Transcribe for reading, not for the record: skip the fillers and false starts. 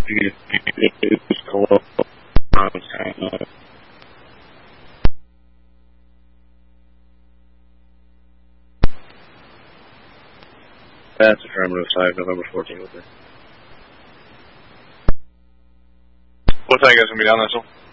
That's affirmative 5, November 14th. What time you guys going to be down there, so?